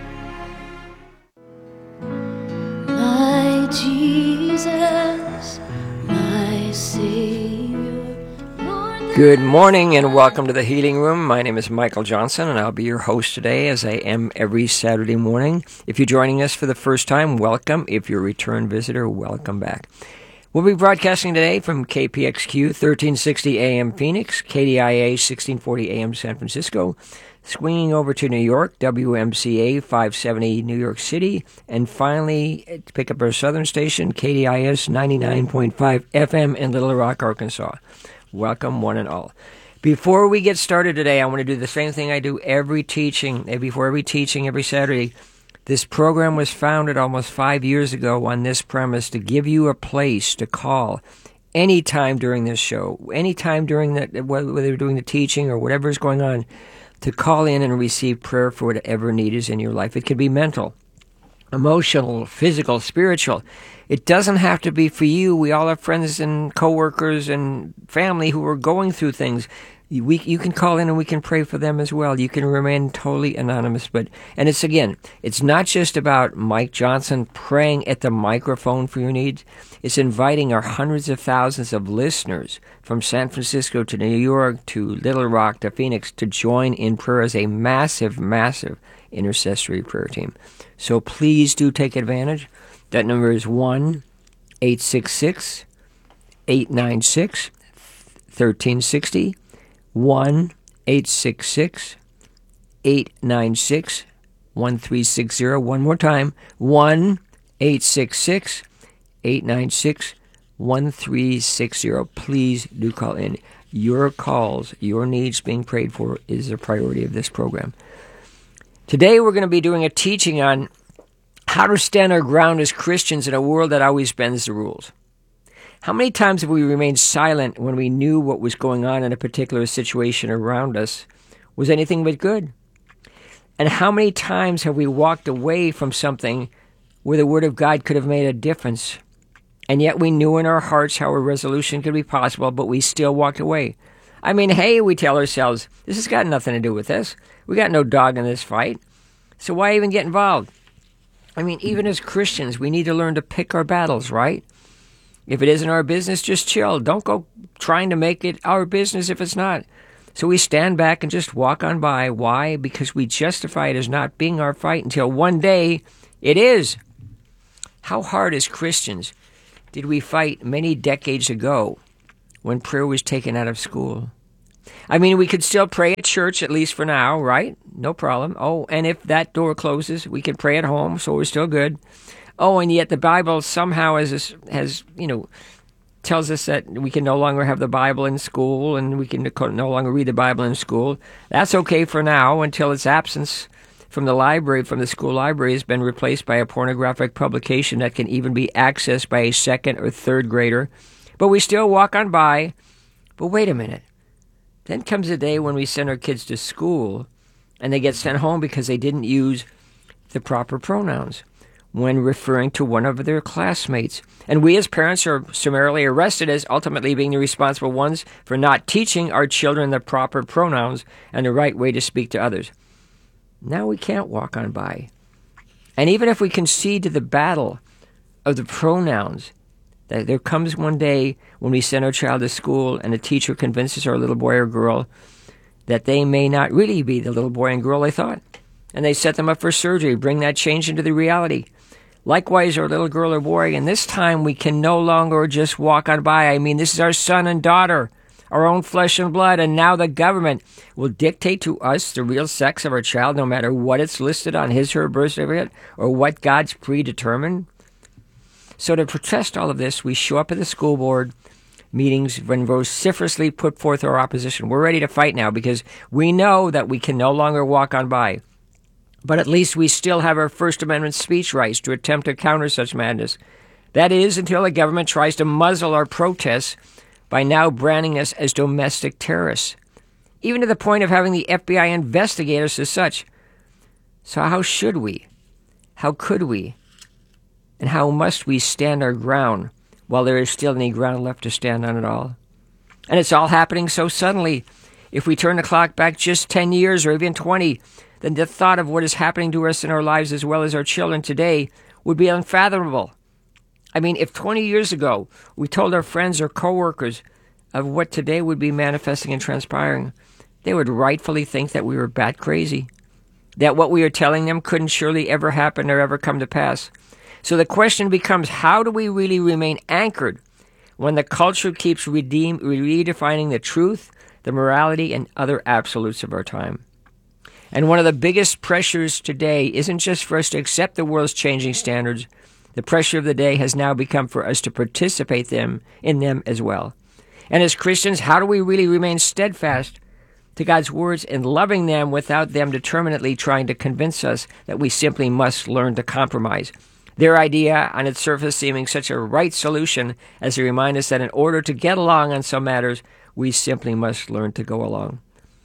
My Jesus, my Savior. Good morning and welcome to the Healing Room. My name is Michael Johnson and I'll be your host today, as I am every Saturday morning. If you're joining us for the first time, welcome. If you're a return visitor, welcome back. We'll be broadcasting today from KPXQ 1360 AM Phoenix, KDIA 1640 AM San Francisco, swinging over to New York, WMCA 570 New York City, and finally to pick up our southern station, KDIS 99.5 FM in Little Rock, Arkansas. Welcome, one and all. Before we get started today, I want to do the same thing I do before every teaching, every Saturday. This program was founded almost 5 years ago on this premise, to give you a place to call anytime during this show, anytime during whether you're doing the teaching or whatever is going on, to call in and receive prayer for whatever need is in your life. It could be mental, emotional, physical, spiritual. It doesn't have to be for you. We all have friends and coworkers and family who are going through things. You can call in and we can pray for them as well. You can remain totally anonymous. And it's not just about Mike Johnson praying at the microphone for your needs. It's inviting our hundreds of thousands of listeners from San Francisco to New York to Little Rock to Phoenix to join in prayer as a massive, massive intercessory prayer team. So please do take advantage. That number is 1-866-896-1360. 1-866-896-1360. One more time, 1-866-896-1360. Please do call in. Your calls, your needs being prayed for is a priority of this program. Today we're going to be doing a teaching on How to stand our ground as Christians in a world that always bends the rules. How many times have we remained silent when we knew what was going on in a particular situation around us was anything but good? And how many times have we walked away from something where the Word of God could have made a difference? And yet we knew in our hearts how a resolution could be possible, but we still walked away. I mean, hey, we tell ourselves, this has got nothing to do with this. We got no dog in this fight. So why even get involved? I mean, even as Christians, we need to learn to pick our battles, right? If it isn't our business, just chill. Don't go trying to make it our business if it's not. So we stand back and just walk on by. Why? Because we justify it as not being our fight until one day it is. How hard as Christians did we fight many decades ago when prayer was taken out of school? I mean, we could still pray at church, at least for now, right? No problem. Oh, and if that door closes, we can pray at home, so we're still good. Oh, and yet the Bible somehow has tells us that we can no longer have the Bible in school and we can no longer read the Bible in school. That's okay for now until its absence from the library, from the school library, has been replaced by a pornographic publication that can even be accessed by a second or third grader. But we still walk on by. But wait a minute. Then comes a day when we send our kids to school and they get sent home because they didn't use the proper pronouns when referring to one of their classmates. And we as parents are summarily arrested as ultimately being the responsible ones for not teaching our children the proper pronouns and the right way to speak to others. Now we can't walk on by. And even if we concede to the battle of the pronouns, that there comes one day when we send our child to school and a teacher convinces our little boy or girl that they may not really be the little boy and girl they thought. And they set them up for surgery, bring that change into the reality. Likewise, our little girl or boy, and this time we can no longer just walk on by. I mean, this is our son and daughter, our own flesh and blood, and now the government will dictate to us the real sex of our child, no matter what it's listed on his or her birth certificate or what God's predetermined. So to protest all of this, we show up at the school board meetings and vociferously put forth our opposition. We're ready to fight now because we know that we can no longer walk on by. But at least we still have our First Amendment speech rights to attempt to counter such madness. That is, until the government tries to muzzle our protests by now branding us as domestic terrorists, even to the point of having the FBI investigate us as such. So how should we? How could we? And how must we stand our ground while there is still any ground left to stand on at all? And it's all happening so suddenly. If we turn the clock back just 10 years or even 20, then the thought of what is happening to us in our lives as well as our children today would be unfathomable. I mean, if 20 years ago we told our friends or coworkers of what today would be manifesting and transpiring, they would rightfully think that we were bat crazy, that what we are telling them couldn't surely ever happen or ever come to pass. So the question becomes, how do we really remain anchored when the culture keeps redefining the truth, the morality, and other absolutes of our time? And one of the biggest pressures today isn't just for us to accept the world's changing standards. The pressure of the day has now become for us to participate in them as well. And as Christians, how do we really remain steadfast to God's words and loving them without them determinately trying to convince us that we simply must learn to compromise? Their idea, on its surface seeming such a right solution as to remind us that in order to get along on some matters, we simply must learn to go along.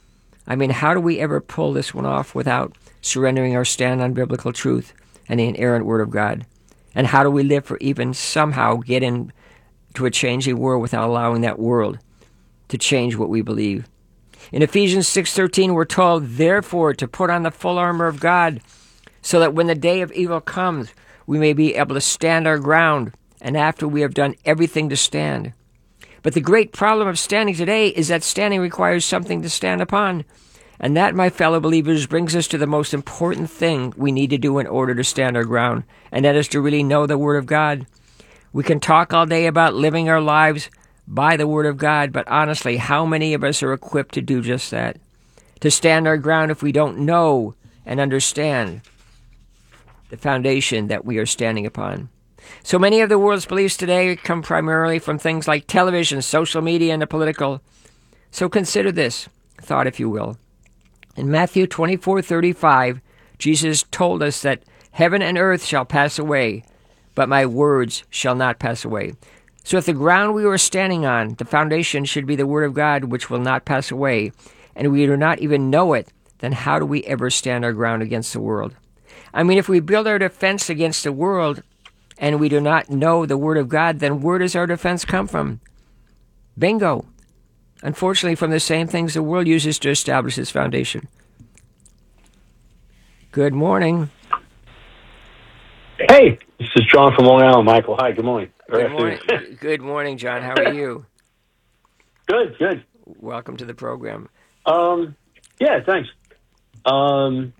I mean, how do we ever pull this one off without surrendering our stand on biblical truth and the inerrant Word of God? And how do we live for even somehow get into a changing world without allowing that world to change what we believe? In Ephesians 6:13, we're told, therefore, to put on the full armor of God, so that when the day of evil comes, we may be able to stand our ground, and after we have done everything to stand. But the great problem of standing today is that standing requires something to stand upon. And that, my fellow believers, brings us to the most important thing we need to do in order to stand our ground, and that is to really know the Word of God. We can talk all day about living our lives by the Word of God, but honestly, how many of us are equipped to do just that? To stand our ground if we don't know and understand the foundation that we are standing upon. So many of the world's beliefs today come primarily from things like television, social media, and the political. So consider this thought, if you will. In Matthew 24:35, Jesus told us that Heaven and earth shall pass away, but my words shall not pass away. So if the ground we are standing on, the foundation should be the Word of God, which will not pass away, and we do not even know it, then how do we ever stand our ground against the world? I mean, if we build our defense against the world and we do not know the Word of God, then where does our defense come from? Bingo. Unfortunately, from the same things the world uses to establish its foundation. Good morning. Hey, this is John from Long Island, Michael. Hi, good morning. Good morning. Good morning, John. How are you? Good. Welcome to the program. Yeah, thanks. I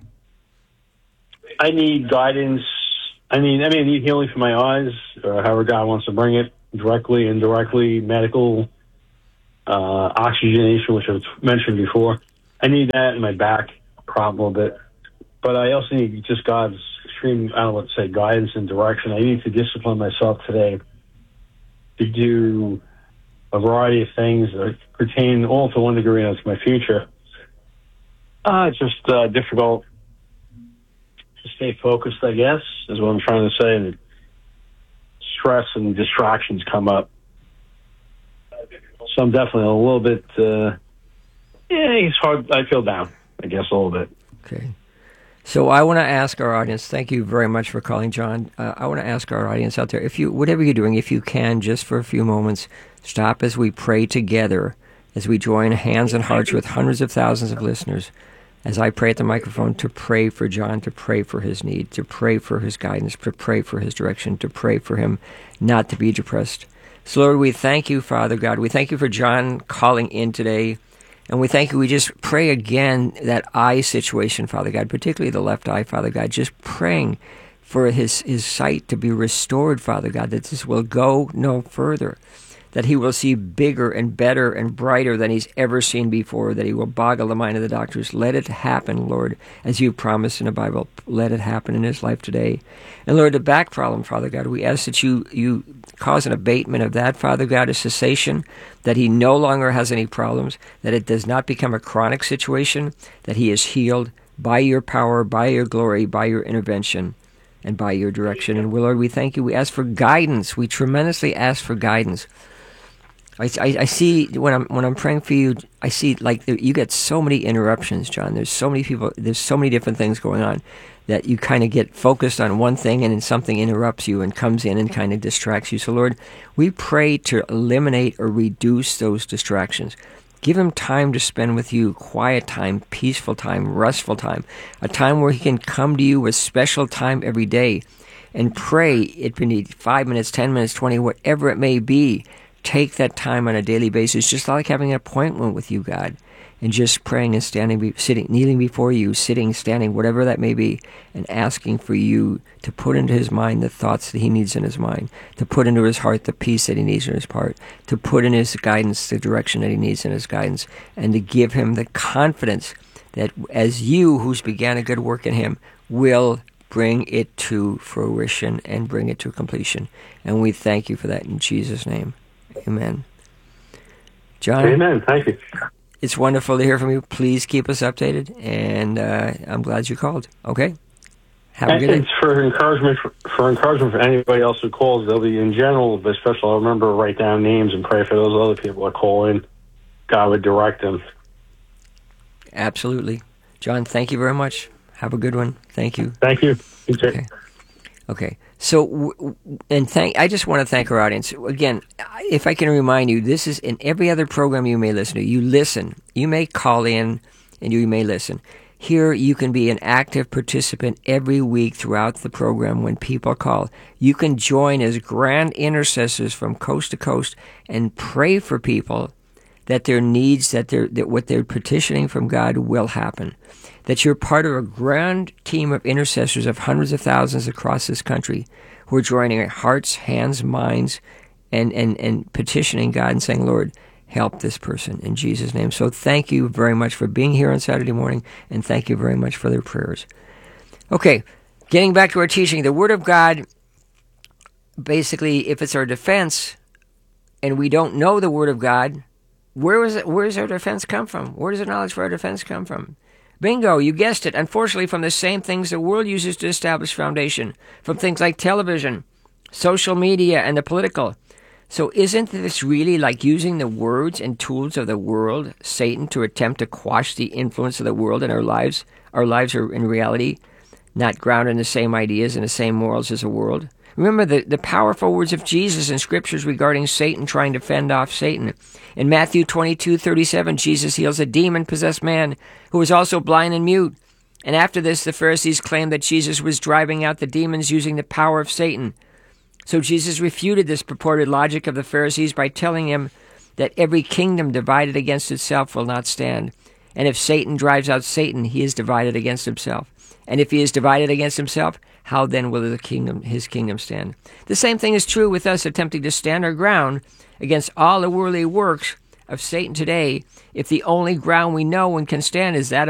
need guidance. I need healing for my eyes, or however God wants to bring it, directly, indirectly, medical, oxygenation, which I've mentioned before. I need that in my back problem a little bit. But I also need just God's extreme, I don't know what to say, guidance and direction. I need to discipline myself today to do a variety of things that pertain all to one degree to my future. It's just difficult to stay focused, I guess, is what I'm trying to say. And stress and distractions come up. So I'm definitely a little bit, it's hard. I feel down, I guess, a little bit. Okay. So I want to ask our audience, thank you very much for calling, John. I want to ask our audience out there, whatever you're doing, if you can, just for a few moments, stop as we pray together, as we join hands and hearts with hundreds of thousands of listeners, as I pray at the microphone, to pray for John, to pray for his need, to pray for his guidance, to pray for his direction, to pray for him not to be depressed. So, Lord, we thank you, Father God. We thank you for John calling in today. And we thank you. We just pray again that eye situation, Father God, particularly the left eye, Father God, just praying for his sight to be restored, Father God, that this will go no further, that he will see bigger and better and brighter than he's ever seen before, that he will boggle the mind of the doctors. Let it happen, Lord, as you promised in the Bible. Let it happen in his life today. And Lord, the back problem, Father God, we ask that you cause an abatement of that, Father God, a cessation, that he no longer has any problems, that it does not become a chronic situation, that he is healed by your power, by your glory, by your intervention, and by your direction. And Lord, we thank you. We ask for guidance. We tremendously ask for guidance. I see when I'm praying for you, I see like you get so many interruptions, John. There's so many people. There's so many different things going on that you kind of get focused on one thing, and then something interrupts you and comes in and kind of distracts you. So, Lord, we pray to eliminate or reduce those distractions. Give him time to spend with you, quiet time, peaceful time, restful time, a time where he can come to you with special time every day and pray. It can be 5 minutes, 10 minutes, 20, whatever it may be. Take that time on a daily basis, just like having an appointment with you, God, and just praying and standing, sitting, kneeling before you, sitting, standing, whatever that may be, and asking for you to put into his mind the thoughts that he needs in his mind, to put into his heart the peace that he needs in his heart, to put in his guidance the direction that he needs in his guidance, and to give him the confidence that as you, who's began a good work in him, will bring it to fruition and bring it to completion. And we thank you for that in Jesus' name. Amen. John? Amen. Thank you. It's wonderful to hear from you. Please keep us updated, and I'm glad you called. Okay? Have a good day. It's for encouragement for anybody else who calls. They'll be in general, but especially I'll remember to write down names and pray for those other people that call in. God would direct them. Absolutely. John, thank you very much. Have a good one. Thank you. Thank you. You too. Okay. So, I just want to thank our audience. Again, if I can remind you, this is in every other program you may listen to. You listen. You may call in and you may listen. Here, you can be an active participant every week throughout the program when people call. You can join as grand intercessors from coast to coast and pray for people that their needs, that what they're petitioning from God will happen. That you're part of a grand team of intercessors of hundreds of thousands across this country who are joining hearts, hands, minds, and petitioning God and saying, Lord, help this person in Jesus' name. So thank you very much for being here on Saturday morning, and thank you very much for their prayers. Okay, getting back to our teaching, the Word of God, basically, if it's our defense and we don't know the Word of God, where does our defense come from? Where does the knowledge for our defense come from? Bingo, you guessed it. Unfortunately, from the same things the world uses to establish foundation, from things like television, social media, and the political. So isn't this really like using the words and tools of the world, Satan, to attempt to quash the influence of the world in our lives? Our lives are, in reality, not grounded in the same ideas and the same morals as the world. Remember the powerful words of Jesus in Scriptures regarding Satan trying to fend off Satan. In Matthew 22:37, Jesus heals a demon-possessed man who was also blind and mute. And after this, the Pharisees claimed that Jesus was driving out the demons using the power of Satan. So Jesus refuted this purported logic of the Pharisees by telling him that every kingdom divided against itself will not stand. And if Satan drives out Satan, he is divided against himself. And if he is divided against himself, how then will his kingdom stand? The same thing is true with us attempting to stand our ground against all the worldly works of Satan today, if the only ground we know and can stand is that